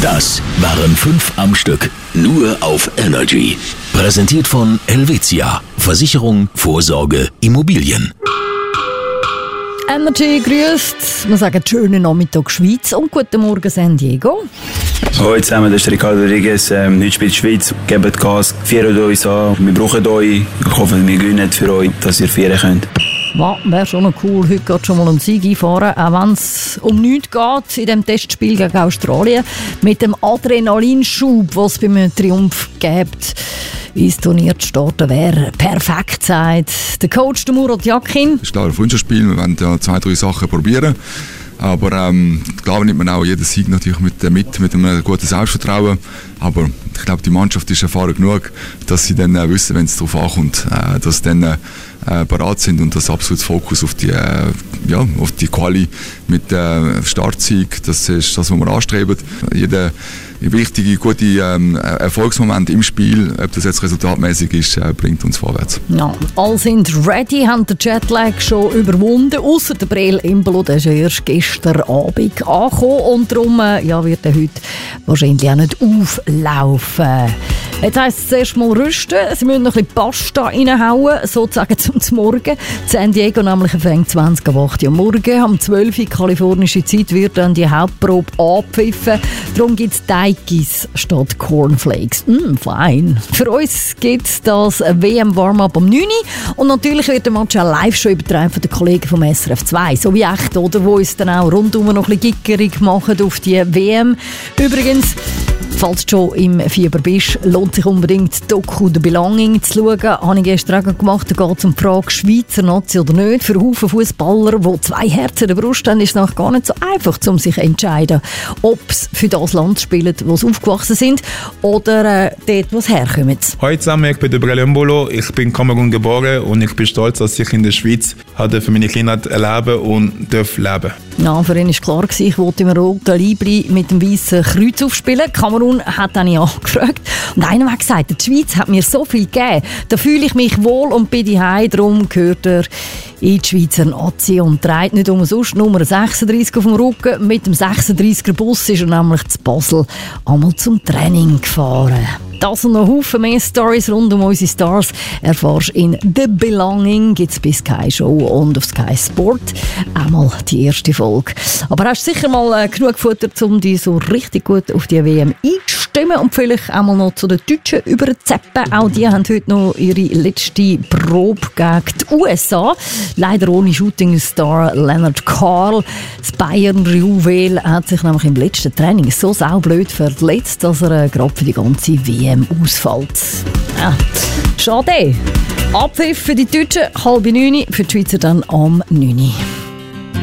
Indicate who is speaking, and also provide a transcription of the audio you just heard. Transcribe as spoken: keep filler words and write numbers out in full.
Speaker 1: Das waren fünf am Stück, nur auf Energy. Präsentiert von Helvetia. Versicherung, Vorsorge, Immobilien.
Speaker 2: Energy grüßt. Wir sagen schönen Nachmittag Schweiz und guten Morgen San Diego.
Speaker 3: Hallo zusammen, das ist Ricardo Rodriguez. Ähm, heute spielt die Schweiz. Gebt Gas, feiert uns an. Wir brauchen euch. Ich hoffe, wir gewinnen für euch, dass ihr feiern könnt.
Speaker 2: Ja, wäre schon noch cool, heute geht schon mal einen Sieg einfahren, auch wenn es um nichts geht in dem Testspiel gegen Australien. Mit dem Adrenalinschub, den es bei einem Triumph gibt, ins Turnier zu starten, wäre perfekt, sagt der Coach der Murat Yakin.
Speaker 4: Das ist klar ein Freundschaftsspiel, wir wollen ja zwei, drei Sachen probieren. Aber ähm, klar nimmt man auch jeden Sieg natürlich mit, mit, mit einem guten Selbstvertrauen. Aber ich glaube, die Mannschaft ist erfahren genug, dass sie dann äh, wissen, wenn es darauf ankommt, äh, dass sie dann äh, bereit sind und das absolut Fokus auf die, äh, ja, auf die Quali mit äh, Startsieg, das ist das, was wir anstreben. Jeder wichtige, gute ähm, Erfolgsmoment im Spiel, ob das jetzt resultatmäßig ist, äh, bringt uns vorwärts.
Speaker 2: Ja, alle sind ready, haben den Jetlag schon überwunden, ausser der Brel Imbolo, der ist ja erst gestern Abend angekommen und darum äh, ja, wird er heute wahrscheinlich auch nicht auflaufen. Jetzt heisst es zuerst mal rüsten, sie müssen noch ein bisschen Pasta reinhauen, sozusagen zum Morgen. San Diego nämlich fängt zwanzig ab acht Uhr am Morgen, um zwölf Uhr kalifornische Zeit wird dann die Hauptprobe angepfiffen. Darum gibt es Teigis statt Cornflakes. Mm, fein. Für uns gibt es das W M-Warm-Up um neun Uhr und natürlich wird der Match auch live schon übertragen von den Kollegen vom S R F zwei. So wie echt, oder? Wo uns dann auch rundum noch ein bisschen gickerig machen auf die W M. Übrigens, falls du schon im Fieber bist, lohnt sich unbedingt die Doku «The Belonging» zu schauen. Habe ich gestern auch gemacht. Da geht es um die Frage, Schweizer Nazi oder nicht. Für Haufen Fußballer, die zwei Herzen in der Brust haben, ist es nachher gar nicht so einfach, um sich zu entscheiden, ob sie für das Land spielen, wo sie aufgewachsen sind, oder äh, dort, wo sie herkommen.
Speaker 5: Hallo zusammen, ich bin der Brel Imbolo. Ich bin in Kamerun geboren und ich bin stolz, dass ich in der Schweiz für meine Kindheit erleben und darf leben.
Speaker 2: Ja, für ihn war klar, ich wollte im roten Libri mit dem weißen Kreuz aufspielen. Kamerun hat dann ja gefragt. Und einer hat gesagt, die Schweiz hat mir so viel gegeben. Da fühle ich mich wohl und bin daheim. Darum gehört er in die Schweizer Nazi und trägt nicht umsonst Nummer sechsunddreissig auf dem Rücken. Mit dem sechsunddreissiger Bus ist er nämlich zu Basel einmal zum Training gefahren. Das und noch Haufen mehr Stories rund um unsere Stars erfährst in «The Belonging». Gibt es bei Sky Show und auf Sky Sport einmal die erste Folge. Aber hast du sicher mal äh, genug Futter, um dich so richtig gut auf die W M einzustimmen und vielleicht einmal noch zu den Deutschen überzuzappen. Auch die haben heute noch ihre letzte Probe gegen die U S A. Leider ohne Shooting-Star Leonard Karl. Das Bayern-Juwel hat sich nämlich im letzten Training so saublöd verletzt, dass er äh, gerade für die ganze W M ausfällt. Ja, schade. Abpfiff für die Deutschen, halb neun, für die Schweizer dann am neun Uhr.